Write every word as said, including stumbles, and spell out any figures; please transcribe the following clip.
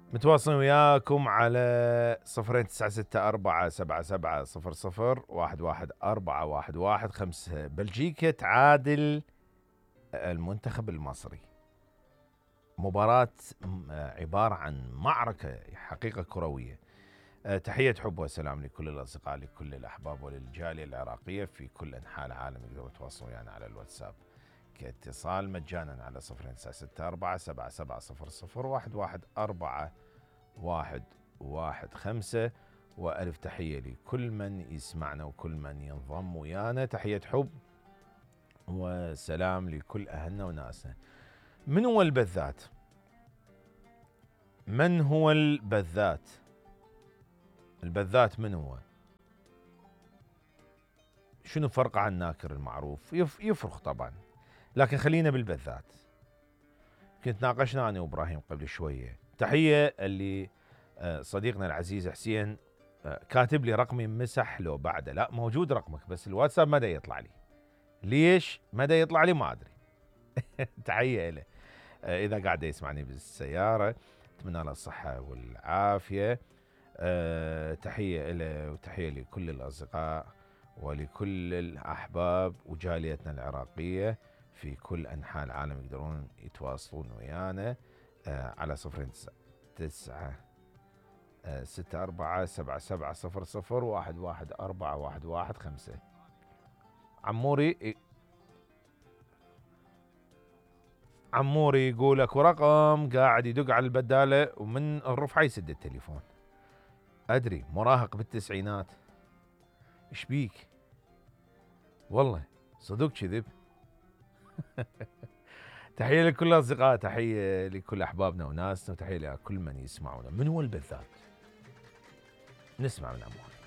متواصلين وياكم على صفرين تسعة ستة أربعة سبعة سبعة صفر صفر واحد واحد أربعة واحد واحد خمسة. بلجيكا تعادل المنتخب المصري. مباراة عبارة عن معركة حقيقة كروية. تحية حب وسلام لكل الأصدقاء، لكل الأحباب وللجالية العراقية في كل أنحاء العالم. يقدروا يتواصلوا يعني على الواتساب كاتصال مجانا على صفرين تسعة ستة أربعة سبعة سبعة صفر صفر واحد واحد أربعة واحد واحد خمسة. وألف تحية لكل من يسمعنا وكل من ينضم ويانا. تحية حب وسلام لكل أهلنا وناسنا. من هو البذات؟ من هو البذات؟ البذات من هو؟ شنو فرقه عن الناكر المعروف؟ يف يفرق طبعا، لكن خلينا بالبذات. كنت ناقشنا أنا وإبراهيم قبل شوية. تحية اللي صديقنا العزيز حسين كاتب لي رقمي مسح لو بعده. لا، موجود رقمك بس الواتساب ما دا يطلع لي. ليش ما دا يطلع لي ما أدري. تحية له إذا قاعد يسمعني بالسيارة، أتمنى له الصحة والعافية. أه تحية له وتحية لكل الأصدقاء ولكل الأحباب وجاليتنا العراقية في كل أنحاء العالم. يقدرون يتواصلون ويانا أه على صفرين تسعة أه ستة أربعة سبعة سبعة صفر صفر واحد واحد أربعة واحد واحد خمسة. عموري عموري يقول اكو رقم قاعد يدق على البدالة ومن الرفعة يسد التليفون. أدري مراهق بالتسعينات، إيش بيك؟ والله صدق كذب. تحية لكل الأصدقاء، تحية لكل أحبابنا وناسنا، وتحية لكل من يسمعونا. من هو البذات؟ نسمع من عمور.